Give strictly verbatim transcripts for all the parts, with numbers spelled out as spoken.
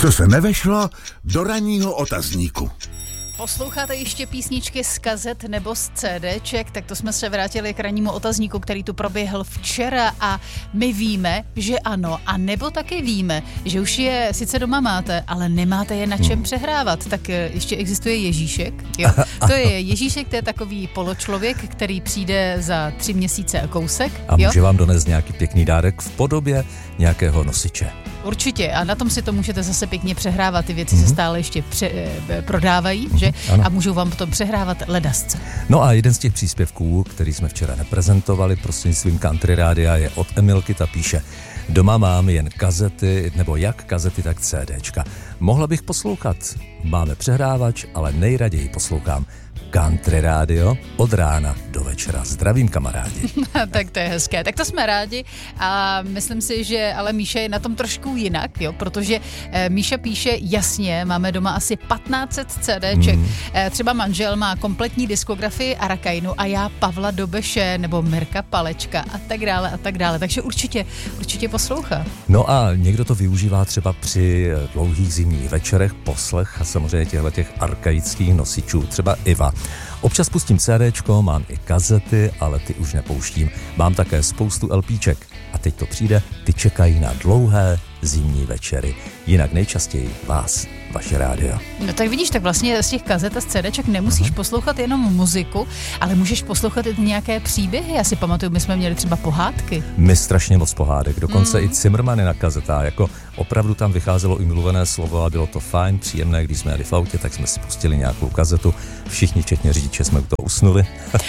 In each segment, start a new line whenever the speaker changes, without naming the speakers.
Co se nevešlo do ranního otazníku.
Posloucháte ještě písničky z kazet nebo z CDček, tak to jsme se vrátili k rannímu otazníku, který tu proběhl včera a my víme, že ano, a nebo taky víme, že už je sice doma máte, ale nemáte je na čem hmm. přehrávat, tak ještě existuje Ježíšek, jo? To je Ježíšek, to je takový poločlověk, který přijde za tři měsíce a kousek.
A
jo?
může vám donést nějaký pěkný dárek v podobě nějakého nosiče.
Určitě a na tom si to můžete zase pěkně přehrávat, ty věci mm-hmm. se stále ještě pře- prodávají, mm-hmm. že? Ano. A můžou vám potom přehrávat ledasce.
No a jeden z těch příspěvků, který jsme včera neprezentovali prostřednictvím Country Rádia, je od Emilky, ta píše: doma mám jen kazety, nebo jak kazety, tak CDčka. Mohla bych poslouchat, máme přehrávač, ale nejraději poslouchám Country Radio od rána do večera. Zdravím, kamarádi.
Tak to je hezké. Tak to jsme rádi a myslím si, že ale Míša je na tom trošku jinak, jo, protože eh, Míša píše jasně, máme doma asi patnáct set CDček. Mm. Eh, třeba manžel má kompletní diskografii Arakajnu a já Pavla Dobeše nebo Mirka Palečka a tak dále a tak dále. Takže určitě, určitě poslouchá.
No a někdo to využívá třeba při dlouhých zimních večerech, poslech a samozřejmě těchto těch arkaických nosičů, třeba Iva. Občas pustím CDčko, mám i kazety, ale ty už nepouštím. Mám také spoustu LPček. A teď to přijde, ty čekají na dlouhé zimní večery. Jinak nejčastěji vás, vaše rádio.
No tak vidíš, tak vlastně z těch kazet a z CDček nemusíš uh-huh. poslouchat jenom muziku, ale můžeš poslouchat i nějaké příběhy. Já si pamatuju, my jsme měli třeba pohádky.
My strašně moc pohádek, dokonce mm. i Cimrmany na kazetách, jako opravdu tam vycházelo i mluvené slovo a bylo to fajn, příjemné, když jsme jeli v autě, tak jsme si pustili nějakou kazetu, všichni včetně řidiče jsme u toho usnuli.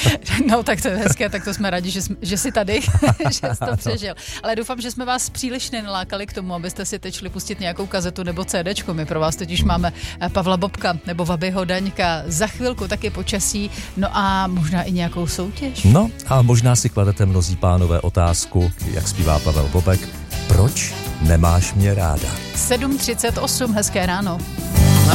No tak to je hezké, tak to jsme rádi, že, jsme, že jsi tady, že jsi to přežil. Ale doufám, že jsme vás příliš nenalákali k tomu, abyste si teď šli pustit nějakou kazetu nebo CDčko. My pro vás totiž máme Pavla Bobka nebo Vabyho Daňka, za chvilku taky počasí, no a možná i nějakou soutěž.
No a možná si kladete mnozí pánové otázku, jak zpívá Pavel Bobek, proč nemáš mě ráda?
sedm třicet osm, hezké ráno.